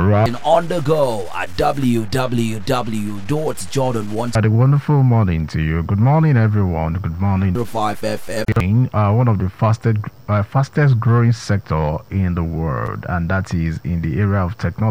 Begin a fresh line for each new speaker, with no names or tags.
Right.
And on the go at www.jordan105
Had a wonderful morning to you. Good morning, everyone. Good morning.
FM.
One of the fastest growing sector in the world, and that is in the area of technology.